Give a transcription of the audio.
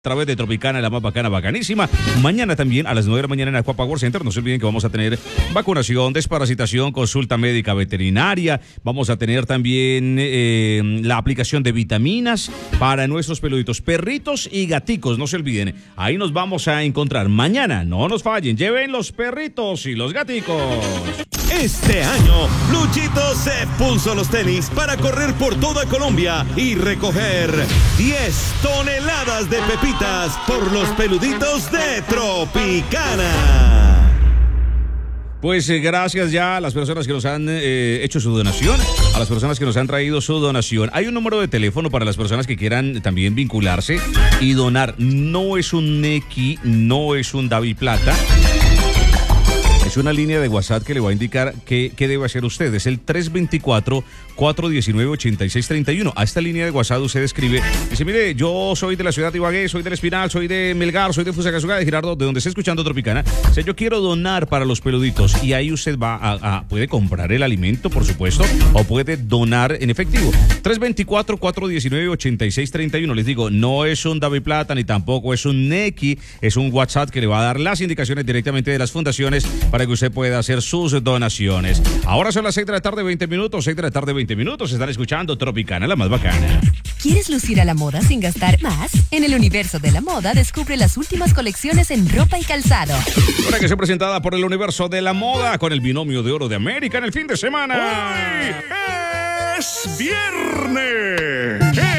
través de Tropicana, la más bacana, bacanísima. Mañana también a las 9 de la mañana en Aqua Power Center. No se olviden que vamos a tener vacunación, desparasitación, consulta médica veterinaria. Vamos a tener también la aplicación de vitaminas para nuestros peluditos, perritos y gaticos. No se olviden, ahí nos vamos a encontrar mañana. No nos fallen, lleven los perritos y los gaticos. Este año, Luchito se puso los tenis para correr por toda Colombia y recoger 10 toneladas de pepitas por los peluditos de Tropicana. Pues gracias ya a las personas que nos han hecho su donación, a las personas que nos han traído su donación. Hay un número de teléfono para las personas que quieran también vincularse y donar. No es un Nequi, no es un Davi Plata. Es una línea de WhatsApp que le va a indicar qué debe hacer usted. Es el 324-419-8631. A esta línea de WhatsApp usted escribe, dice, mire, yo soy de la ciudad de Ibagué, soy del Espinal, soy de Melgar, soy de Fusagasugá, de Girardot, de donde esté escuchando Tropicana. O sea, yo quiero donar para los peluditos. Y ahí usted va puede comprar el alimento, por supuesto, o puede donar en efectivo. 324-419-8631. Les digo, no es un Davi Plata, ni tampoco es un Nequi, es un WhatsApp que le va a dar las indicaciones directamente de las fundaciones para que usted pueda hacer sus donaciones. Ahora son las 6 de la tarde, 20 minutos. 6 de la tarde, 20 minutos. Están escuchando Tropicana, la más bacana. ¿Quieres lucir a la moda sin gastar más? En el universo de la moda, descubre las últimas colecciones en ropa y calzado. Una que se presentada por el universo de la moda con el binomio de oro de América en el fin de semana. ¡Hoy es viernes!